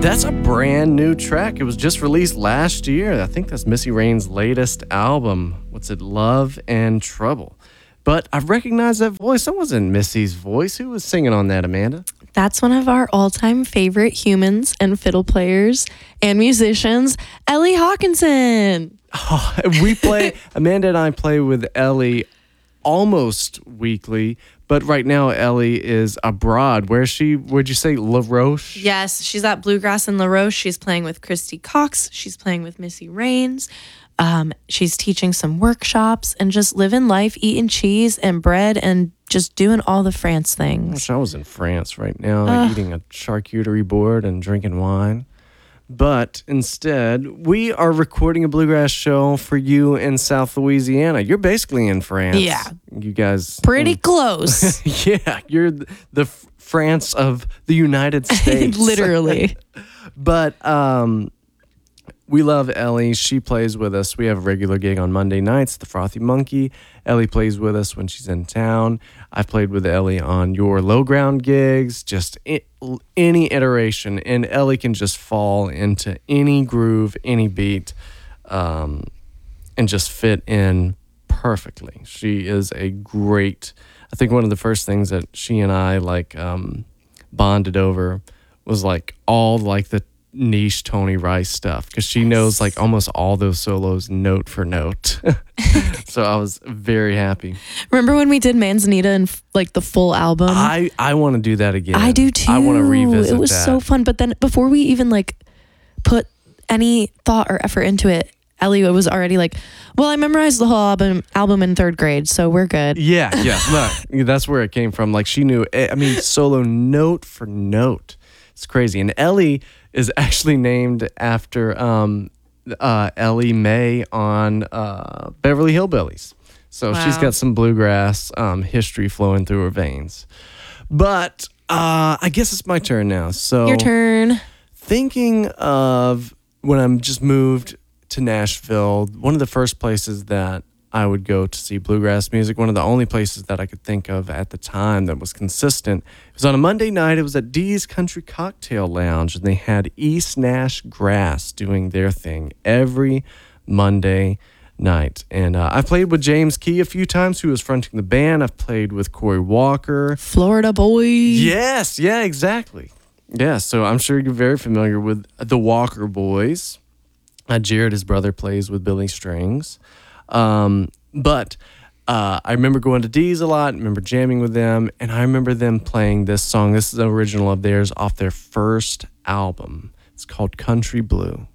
That's a brand new track. It was just released last year. I think that's Missy Rain's latest album. What's it? Love and Trouble. But I recognize that voice. That wasn't Missy's voice. Who was singing on that, Amanda? That's one of our all-time favorite humans and fiddle players and musicians, Ellie Hawkinson. Oh, Amanda and I play with Ellie almost weekly, but right now Ellie is abroad. Where'd you say, La Roche? Yes, she's at Bluegrass in La Roche. She's playing with Christy Cox. She's playing with Missy Raines. She's teaching some workshops and just living life, eating cheese and bread and just doing all the France I things. wish I was in France right now, eating a charcuterie board and drinking wine. But instead, we are recording a bluegrass show for you in South Louisiana. You're basically in France. Yeah. You guys. Pretty close. Yeah, you're the France of the United States. Literally. But we love Ellie. She plays with us. We have a regular gig on Monday nights, the Frothy Monkey. Ellie plays with us when she's in town. I've played with Ellie on your low ground gigs, just any iteration. And Ellie can just fall into any groove, any beat, and just fit in perfectly. She is I think one of the first things that she and I bonded over was all the niche Tony Rice stuff, because she knows almost all those solos note for note. So I was very happy. Remember when we did Manzanita and the full album? I want to do that again. I do too. I want to revisit it was that. so fun. But then before we even put any thought or effort into it, Ellie was already well, I memorized the whole album in third grade, so we're good. Yeah. No, that's where it came from. She knew, solo note for note. It's crazy. And Ellie is actually named after Ellie Mae on Beverly Hillbillies. So Wow. She's got some bluegrass history flowing through her veins. But I guess it's my turn now. So Your turn. Thinking of when I'm just moved to Nashville, one of the first places that I would go to see bluegrass music, one of the only places that I could think of at the time that was consistent, it was on a Monday night. It was at Dee's Country Cocktail Lounge, and they had East Nash Grass doing their thing every Monday night. And I've played with James Key a few times, who was fronting the band. I've played with Corey Walker. Florida boy. Yes, yeah, exactly. Yeah, so I'm sure you're very familiar with the Walker Boys. Jared, his brother, plays with Billy Strings. But I remember going to Dee's a lot, remember jamming with them, and I remember them playing this song. This is an original of theirs off their first album. It's called Country Blue.